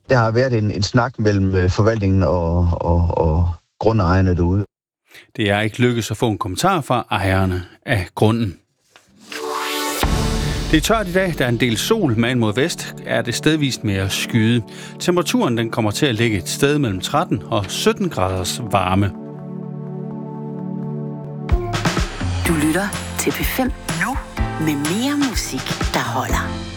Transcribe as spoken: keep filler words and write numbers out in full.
der har været en, en snak mellem forvaltningen og, og, og grundejerne derude. Det er ikke lykkedes at få en kommentar fra ejerne af grunden. Det er tørt i dag, der er en del sol, men mod vest er det stedvist mere skyde. Temperaturen den kommer til at ligge et sted mellem tretten og sytten graders varme. Du lytter til P fem nu med mere musik, der holder.